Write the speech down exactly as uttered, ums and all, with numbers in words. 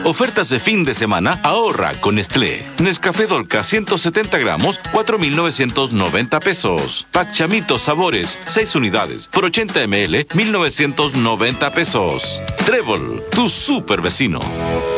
Ofertas de fin de semana, ahorra con Nestlé. Nescafé Dolca ciento setenta gramos, cuatro mil novecientos noventa pesos. Pack Chamito Sabores, seis unidades, por ochenta mililitros, mil novecientos noventa pesos. Trébol, tu super vecino.